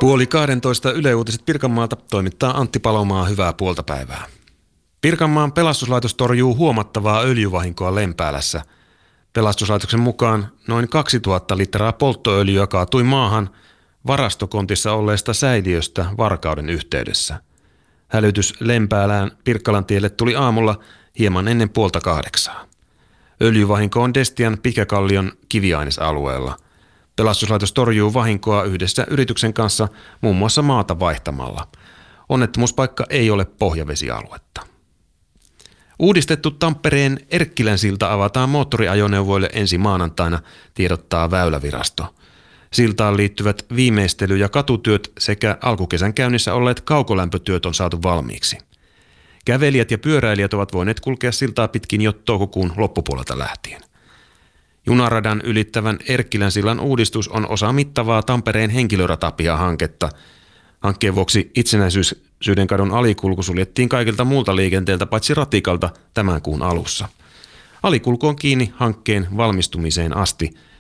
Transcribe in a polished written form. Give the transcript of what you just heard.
1:30 Yle Uutiset Pirkanmaalta toimittaa Antti Palomaa. Hyvää puolta päivää. Pirkanmaan pelastuslaitos torjuu huomattavaa öljyvahinkoa Lempäälässä. Pelastuslaitoksen mukaan noin 2000 litraa polttoöljyä kaatui maahan varastokontissa olleesta säiliöstä varkauden yhteydessä. Hälytys Lempäälään Pirkkalantielle tuli aamulla hieman ennen 7:30. Öljyvahinko on Destian Pitkäkallion kiviainesalueella. Pelastuslaitos torjuu vahinkoa yhdessä yrityksen kanssa muun muassa maata vaihtamalla. Onnettomuuspaikka ei ole pohjavesialuetta. Uudistettu Tampereen Erkkilänsilta avataan moottoriajoneuvoille ensi maanantaina, tiedottaa Väylävirasto. Siltaan liittyvät viimeistely- ja katutyöt sekä alkukesän käynnissä olleet kaukolämpötyöt on saatu valmiiksi. Kävelijät ja pyöräilijät ovat voineet kulkea siltaa pitkin jo toukokuun loppupuolelta lähtien. Junaradan ylittävän Erkkilänsillan uudistus on osa mittavaa Tampereen henkilöratapia-hanketta. Hankkeen vuoksi Itsenäisyyden-kadun alikulku suljettiin kaikilta muulta liikenteeltä paitsi ratikalta tämän kuun alussa. Alikulku on kiinni hankkeen valmistumiseen asti.